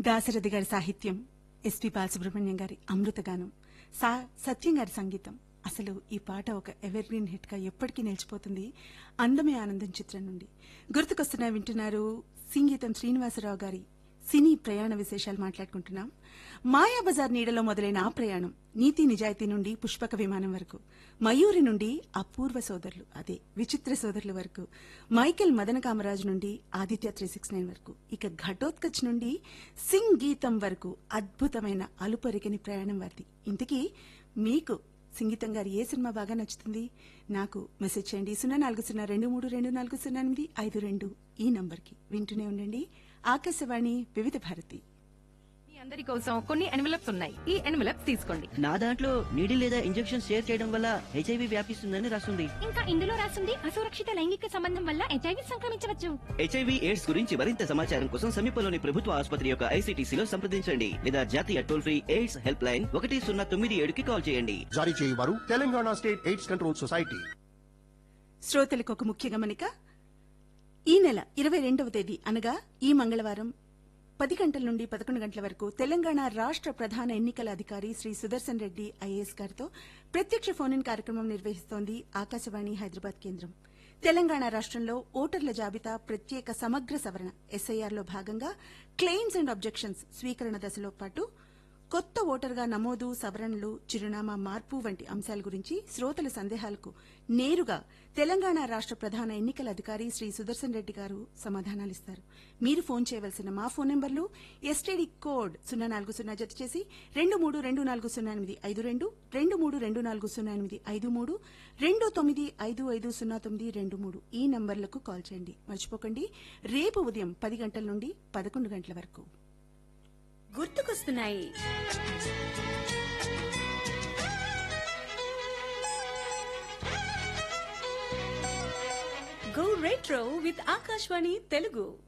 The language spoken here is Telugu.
దాశరథి గారి సాహిత్యం, ఎస్పి బాలసుబ్రహ్మణ్యం గారి అమృతగానం, సత్యం గారి సంగీతం. అసలు ఈ పాట ఒక ఎవర్ గ్రీన్ హిట్ గా ఎప్పటికీ నిలిచిపోతుంది. అందమే ఆనందం చిత్రం నుండి గుర్తుకొస్తున్నా వింటున్నారు. సంగీతం శ్రీనివాసరావు గారి సినీ ప్రయాణ విశేషాలు మాట్లాడుకుంటున్నాం. మాయాబజార్ నీడలో మొదలైన ఆ ప్రయాణం నీతి నిజాయితీ నుండి పుష్పక విమానం వరకు, మయూరి నుండి అపూర్వ సోదరులు అదే విచిత్ర సోదరుల వరకు, మైకేల్ మదన కామరాజు నుండి ఆదిత్య 369 వరకు, ఇక ఘటోత్కచ్ నుండి సింగ్ గీతం వరకు అద్భుతమైన అలుపరికని ప్రయాణం వారిది. ఇంతకీ మీకు సంగీతం గారి ఏ సినిమా బాగా నచ్చుతుంది? నాకు మెసేజ్ చేయండి 040232400852 ఈ నంబర్కి. వింటూనే ఉండండి ఆకాశవాణి వివిధ భారతి. మీ అందరి కోసం కొన్ని ఎన్వలప్స్ ఉన్నాయి. ఈ ఎన్వలప్స్ తీసుకోండి. నా దాంట్లో నీడిల్ లేదా ఇంజెక్షన్ షేర్ చేయడం వల్ల హెచ్ఐవి వ్యాపిస్తుందని రాస్తుంది. ఇంకా ఇందులో రాస్తుంది అసురక్షిత లైంగిక సంబంధం వల్ల హెచ్ఐవి సంక్రమించవచ్చు. హెచ్ఐవి ఎయిడ్స్ గురించి మరింత సమాచారం కోసం సమీపంలోని ప్రభుత్వ ఆసుపత్రి యొక్క ఐసీటీసీలో సంప్రదించండి లేదా జాతీయ toll free AIDS help line 1097కి call చేయండి. జారీ చేయవారు Telangana state AIDS control society. శ్రోతలకు ఒక ముఖ్య గమనిక. ఈ నెల 22వ తేదీ అనగా ఈ మంగళవారం 10 గంటల నుండి 11 గంటల వరకు తెలంగాణ రాష్ట ప్రధాన ఎన్నికల అధికారి శ్రీ సుదర్శన్ రెడ్డి ఐఏఎస్ గారితో ప్రత్యక్ష ఫోన్ ఇన్ కార్యక్రమం నిర్వహిస్తోంది ఆకాశవాణి హైదరాబాద్ కేంద్రం. తెలంగాణ రాష్టంలో ఓటర్ల జాబితా ప్రత్యేక సమగ్ర సవరణ ఎస్ఐఆర్లో భాగంగా క్లెయిమ్స్ అండ్ అబ్జెక్షన్స్ స్వీకరణ దశలో పాటు కొత్త ఓటర్గా నమోదు, సవరణలు, చిరునామా మార్పు వంటి అంశాల గురించి శ్రోతల సందేహాలకు నేరుగా తెలంగాణ రాష్ట ప్రధాన ఎన్నికల అధికారి శ్రీ సుదర్శన్ రెడ్డి గారు సమాధానాలిస్తారు. మీరు ఫోన్ చేయవలసిన మా ఫోన్ నంబర్లు ఎస్టీడీ కోడ్ 040 జత చేసి 23240852, 23240853, 29550923 ఈ నంబర్లకు కాల్ చేయండి. మర్చిపోకండి, రేపు ఉదయం 10 గంటల నుండి 11 గంటల వరకు. గుర్తుకొస్తున్నాయి. Go retro with Akashvani Telugu.